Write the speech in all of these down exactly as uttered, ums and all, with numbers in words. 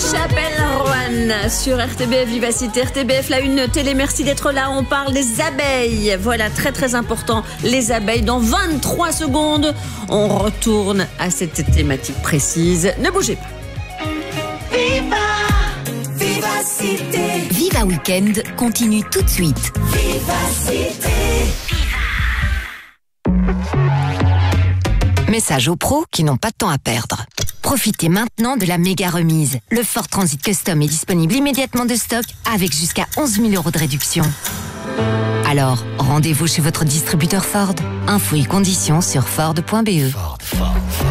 Chapelle Roanne sur R T B F Vivacité. R T B F, la une télé, merci d'être là. On parle des abeilles. Voilà, très très important, les abeilles. Dans vingt-trois secondes, on retourne à cette thématique précise. Ne bougez pas. Viva Vivacité. Viva Weekend continue tout de suite. Vivacité. Message aux pros qui n'ont pas de temps à perdre. Profitez maintenant de la méga remise. Le Ford Transit Custom est disponible immédiatement de stock avec jusqu'à onze mille euros de réduction. Alors, rendez-vous chez votre distributeur Ford. Infos et conditions sur Ford point B E. Ford, Ford, Ford.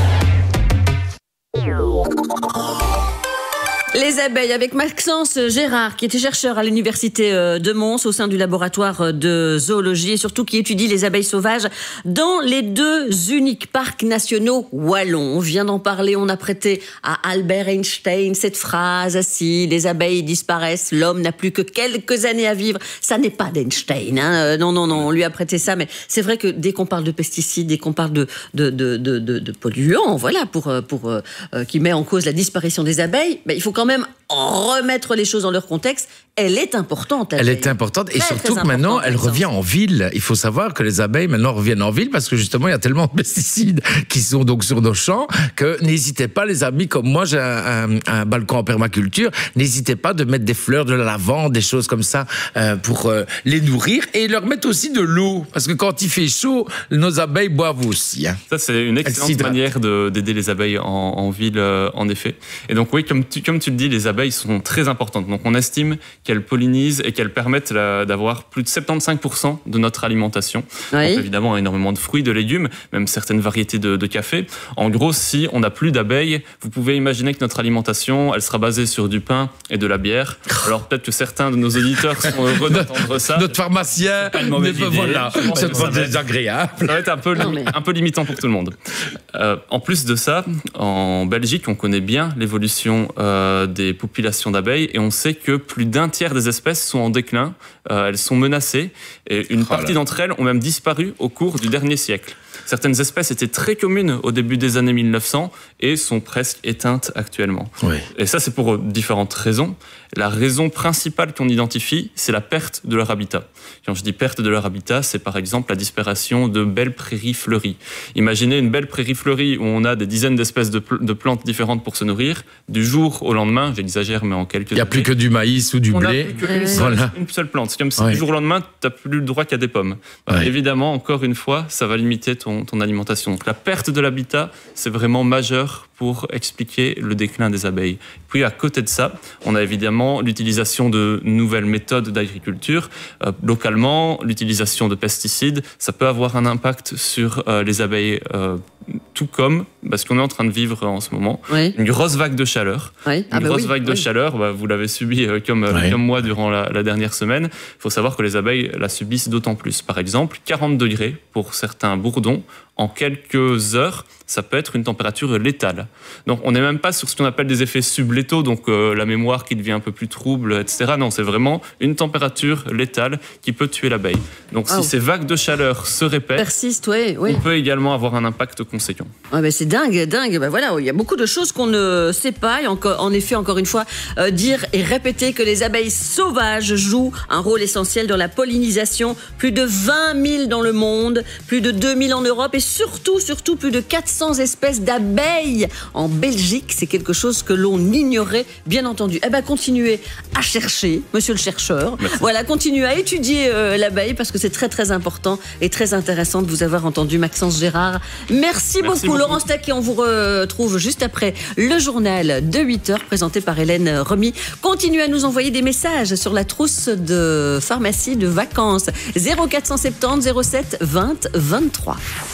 Les abeilles avec Maxence Gérard, qui était chercheur à l'université de Mons au sein du laboratoire de zoologie et surtout qui étudie les abeilles sauvages dans les deux uniques parcs nationaux wallons. On vient d'en parler, on a prêté à Albert Einstein cette phrase: si les abeilles disparaissent, l'homme n'a plus que quelques années à vivre. Ça n'est pas d'Einstein, hein. Non, non, non, on lui a prêté ça, mais c'est vrai que dès qu'on parle de pesticides, dès qu'on parle de, de, de, de, de, de polluants, voilà, pour, pour, euh, qui met en cause la disparition des abeilles, ben, il faut quand même remettre les choses dans leur contexte. Elle est importante. Elle est importante et très, surtout très que maintenant, elle revient en ville. Il faut savoir que les abeilles maintenant reviennent en ville parce que justement, il y a tellement de pesticides qui sont donc sur nos champs que n'hésitez pas, les amis, comme moi, j'ai un, un, un balcon en permaculture, n'hésitez pas de mettre des fleurs, de la lavande, des choses comme ça euh, pour euh, les nourrir et leur mettre aussi de l'eau parce que quand il fait chaud, nos abeilles boivent aussi. Hein. Ça, c'est une excellente manière de, d'aider les abeilles en, en ville, euh, en effet. Et donc, oui, comme tu, comme tu le dis, les abeilles sont très importantes. Donc, on estime qu'elles pollinisent et qu'elles permettent la, d'avoir plus de soixante-quinze pour cent de notre alimentation. Oui. Donc, évidemment, énormément de fruits, de légumes, même certaines variétés de, de café. En gros, si on n'a plus d'abeilles, vous pouvez imaginer que notre alimentation, elle sera basée sur du pain et de la bière. Alors, peut-être que certains de nos auditeurs sont heureux d'entendre ça. Notre pharmacien, voilà, c'est pas désagréable. Ça va être un peu, non, mais... un peu limitant pour tout le monde. Euh, en plus de ça, en Belgique, on connaît bien l'évolution euh, des populations d'abeilles et on sait que plus d'un tiers des espèces sont en déclin, euh, elles sont menacées et une partie d'entre elles ont même disparu au cours du dernier siècle. Certaines espèces étaient très communes au début des années mille neuf cents et sont presque éteintes actuellement. Oui. Et ça, c'est pour différentes raisons. La raison principale qu'on identifie, c'est la perte de leur habitat. Quand je dis perte de leur habitat, c'est par exemple la disparition de belles prairies fleuries. Imaginez une belle prairie fleurie où on a des dizaines d'espèces de, pl- de plantes différentes pour se nourrir. Du jour au lendemain, j'exagère, mais en quelques années... Il n'y a plus que du maïs ou du on blé. On n'a plus qu'une seule, voilà. une seule plante. C'est comme si oui. du jour au lendemain, tu n'as plus le droit qu'à des pommes. Oui. Évidemment, encore une fois, ça va limiter ton, ton alimentation. Donc la perte de l'habitat, c'est vraiment majeur pour expliquer le déclin des abeilles. Puis à côté de ça, on a évidemment l'utilisation de nouvelles méthodes d'agriculture. Euh, localement, l'utilisation de pesticides, ça peut avoir un impact sur euh, les abeilles, euh, tout comme, parce qu'on est en train de vivre en ce moment, oui. une grosse vague de chaleur. Oui. Ah une bah grosse oui, vague oui. de chaleur, bah, vous l'avez subi euh, comme, euh, oui. comme moi durant la, la dernière semaine. Il faut savoir que les abeilles la subissent d'autant plus. Par exemple, quarante degrés pour certains bourdons, en quelques heures, ça peut être une température létale. Donc on n'est même pas sur ce qu'on appelle des effets sublétaux, donc euh, la mémoire qui devient un peu plus trouble, et cetera. Non, c'est vraiment une température létale qui peut tuer l'abeille. Donc oh. si ces vagues de chaleur se répètent, persistent, oui, oui. on peut également avoir un impact conséquent. Ah ben c'est dingue, dingue. Ben voilà, il y a beaucoup de choses qu'on ne sait pas. Et encore, en effet, encore une fois, euh, dire et répéter que les abeilles sauvages jouent un rôle essentiel dans la pollinisation. Plus de vingt mille dans le monde, plus de deux mille en Europe et surtout, surtout plus de quatre cents espèces d'abeilles en Belgique. C'est quelque chose que l'on ignorait, bien entendu. Eh ben, continuez à chercher, monsieur le chercheur. Merci. Voilà, continuez à étudier euh, l'abeille parce que c'est très, très important et très intéressant de vous avoir entendu, Maxence Gérard. Merci, Merci beaucoup. beaucoup. Laurence Taquet, on vous retrouve juste après le journal de huit heures présenté par Hélène Remy. Continuez à nous envoyer des messages sur la trousse de pharmacie de vacances. zéro quatre cent soixante-dix zéro sept vingt vingt-trois.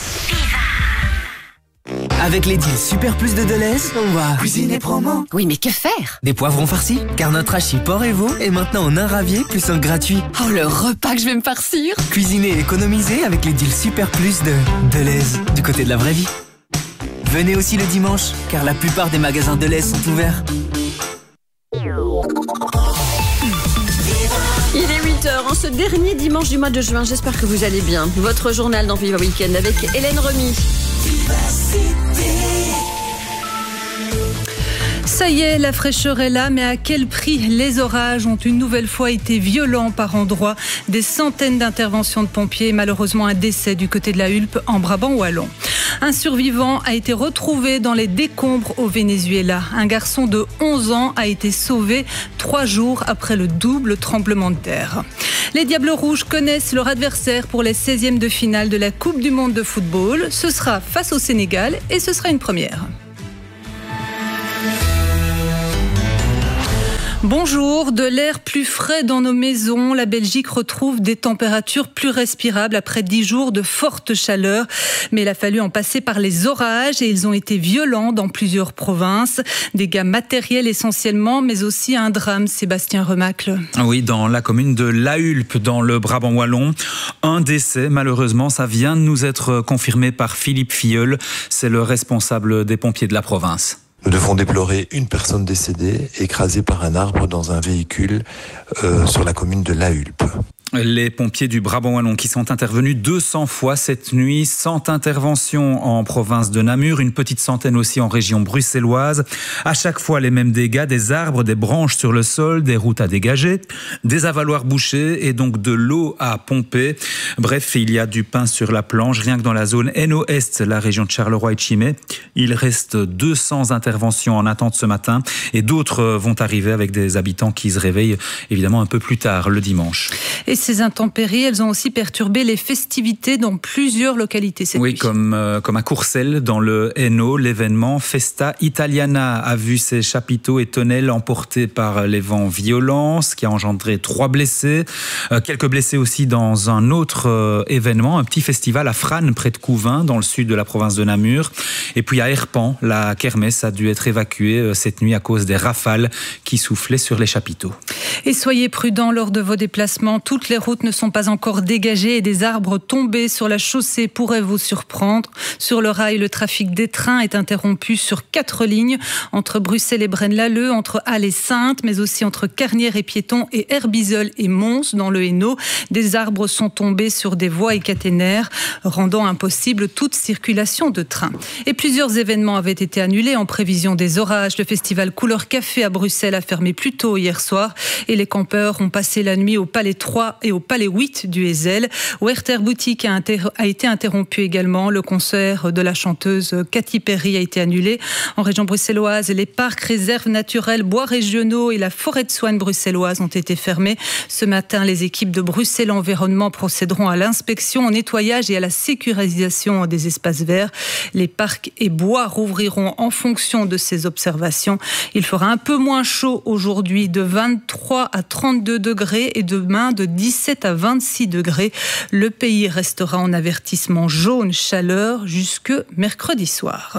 Avec les deals Super Plus de Deleuze, on va cuisiner promo. Oui, mais que faire? Des poivrons farcis, car notre hachis porc et veau est maintenant en un ravier plus un gratuit. Oh, le repas que je vais me farcir! Cuisiner et économiser avec les deals Super Plus de Deleuze, du côté de la vraie vie. Venez aussi le dimanche, car la plupart des magasins Deleuze sont ouverts. Il est huit heures en ce dernier dimanche du mois de juin. J'espère que vous allez bien. Votre journal dans Viva Weekend avec Hélène Remy. Ça y est, la fraîcheur est là, mais à quel prix? Les orages ont une nouvelle fois été violents par endroits. Des centaines d'interventions de pompiers et malheureusement un décès du côté de la Hulpe en Brabant wallon. Un survivant a été retrouvé dans les décombres au Venezuela. Un garçon de onze ans a été sauvé trois jours après le double tremblement de terre. Les Diables Rouges connaissent leur adversaire pour les seizièmes de finale de la Coupe du Monde de football. Ce sera face au Sénégal et ce sera une première. Bonjour, de l'air plus frais dans nos maisons. La Belgique retrouve des températures plus respirables après dix jours de forte chaleur. Mais il a fallu en passer par les orages et ils ont été violents dans plusieurs provinces. Dégâts matériels essentiellement, mais aussi un drame, Sébastien Remacle. Oui, dans la commune de La Hulpe, dans le Brabant wallon. Un décès, malheureusement, ça vient de nous être confirmé par Philippe Filleul. C'est le responsable des pompiers de la province. Nous devons déplorer une personne décédée, écrasée par un arbre dans un véhicule euh, sur la commune de La Hulpe. Les pompiers du Brabant wallon qui sont intervenus deux cents fois cette nuit, cent interventions en province de Namur, une petite centaine aussi en région bruxelloise. À chaque fois les mêmes dégâts, des arbres, des branches sur le sol, des routes à dégager, des avaloirs bouchés et donc de l'eau à pomper. Bref, il y a du pain sur la planche, rien que dans la zone Hainaut Est, la région de Charleroi et Chimay. Il reste deux cents interventions en attente ce matin et d'autres vont arriver avec des habitants qui se réveillent évidemment un peu plus tard le dimanche. Et ces intempéries, elles ont aussi perturbé les festivités dans plusieurs localités cette oui, nuit. comme, euh, comme à Courcelles, dans le Hainaut, l'événement Festa Italiana a vu ses chapiteaux et tonnelles emportés par les vents violents, ce qui a engendré trois blessés. Euh, quelques blessés aussi dans un autre euh, événement, un petit festival à Frasnes, près de Couvin, dans le sud de la province de Namur. Et puis à Herpan, la kermesse a dû être évacuée euh, cette nuit à cause des rafales qui soufflaient sur les chapiteaux. Et soyez prudents lors de vos déplacements. Toutes les routes ne sont pas encore dégagées et des arbres tombés sur la chaussée pourraient vous surprendre. Sur le rail, le trafic des trains est interrompu sur quatre lignes, entre Bruxelles et Braine-l'Alleud, entre Halle et Saintes, mais aussi entre Carnières et Piétons et Herbizeul et Mons dans le Hainaut. Des arbres sont tombés sur des voies et caténaires, rendant impossible toute circulation de trains. Et plusieurs événements avaient été annulés en prévision des orages. Le festival Couleur Café à Bruxelles a fermé plus tôt hier soir et les campeurs ont passé la nuit au Palais trois et au Palais huit du Hezel. Werther Boutique a, inter- a été interrompu également. Le concert de la chanteuse Katy Perry a été annulé. En région bruxelloise, les parcs, réserves naturelles, bois régionaux et la forêt de soigne bruxelloise ont été fermés. Ce matin, les équipes de Bruxelles Environnement procéderont à l'inspection, au nettoyage et à la sécurisation des espaces verts. Les parcs et bois rouvriront en fonction de ces observations. Il fera un peu moins chaud aujourd'hui, de vingt-trois à trente-deux degrés et demain de dix-sept à vingt-six degrés. Le pays restera en avertissement jaune chaleur jusque mercredi soir.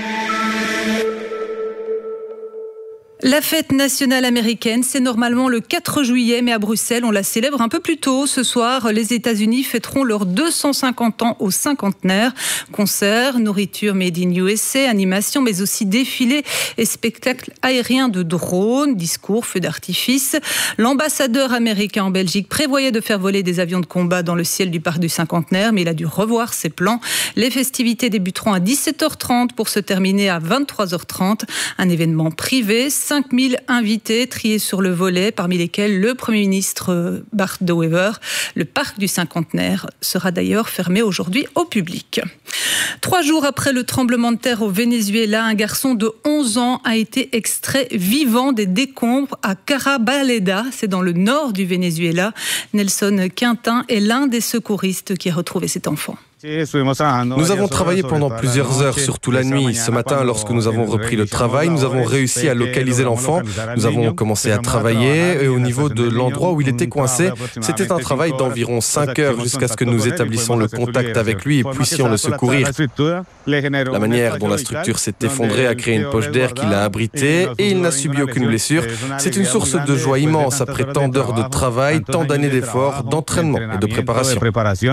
La fête nationale américaine, c'est normalement le quatre juillet, mais à Bruxelles, on la célèbre un peu plus tôt. Ce soir, les États-Unis fêteront leurs deux cent cinquante ans au cinquantenaire. Concerts, nourriture made in U S A, animation, mais aussi défilés et spectacles aériens de drones, discours, feux d'artifice. L'ambassadeur américain en Belgique prévoyait de faire voler des avions de combat dans le ciel du parc du cinquantenaire, mais il a dû revoir ses plans. Les festivités débuteront à dix-sept heures trente pour se terminer à vingt-trois heures trente. Un événement privé, cinq mille invités triés sur le volet, parmi lesquels le Premier ministre Bart De Wever. Le parc du cinquantenaire sera d'ailleurs fermé aujourd'hui au public. Trois jours après le tremblement de terre au Venezuela, un garçon de onze ans a été extrait vivant des décombres à Carabaleda, c'est dans le nord du Venezuela. Nelson Quintin est l'un des secouristes qui a retrouvé cet enfant. Nous avons travaillé pendant plusieurs heures, surtout la nuit. Ce matin, lorsque nous avons repris le travail, nous avons réussi à localiser l'enfant. Nous avons commencé à travailler et au niveau de l'endroit où il était coincé, c'était un travail d'environ cinq heures jusqu'à ce que nous établissions le contact avec lui et puissions le secourir. La manière dont la structure s'est effondrée a créé une poche d'air qui l'a abrité et il n'a subi aucune blessure. C'est une source de joie immense après tant d'heures de travail, tant d'années d'efforts, d'entraînement et de préparation.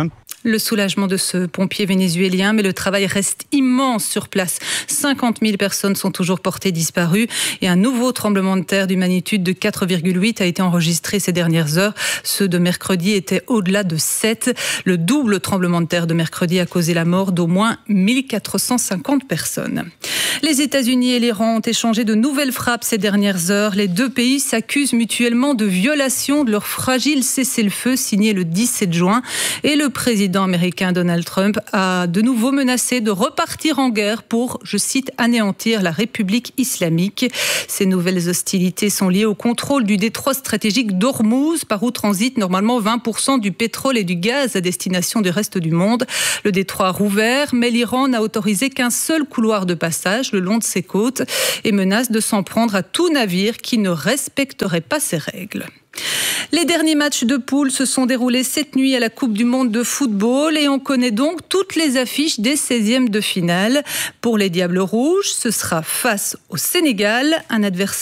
Le soulagement de ce pompier vénézuélien, mais le travail reste immense sur place. cinquante mille personnes sont toujours portées disparues et un nouveau tremblement de terre d'une magnitude de quatre virgule huit a été enregistré ces dernières heures. Ceux de mercredi étaient au-delà de sept. Le double tremblement de terre de mercredi a causé la mort d'au moins mille quatre cent cinquante personnes. Les États-Unis et l'Iran ont échangé de nouvelles frappes ces dernières heures. Les deux pays s'accusent mutuellement de violation de leur fragile cessez-le-feu signé le dix-sept juin et le président Le président américain Donald Trump a de nouveau menacé de repartir en guerre pour, je cite, anéantir la République islamique. Ces nouvelles hostilités sont liées au contrôle du détroit stratégique d'Ormuz, par où transite normalement vingt pour cent du pétrole et du gaz à destination du reste du monde. Le détroit a rouvert, mais l'Iran n'a autorisé qu'un seul couloir de passage le long de ses côtes et menace de s'en prendre à tout navire qui ne respecterait pas ces règles. Les derniers matchs de poule se sont déroulés cette nuit à la Coupe du Monde de football et on connaît donc toutes les affiches des seizièmes de finale. Pour les Diables Rouges, ce sera face au Sénégal, un adversaire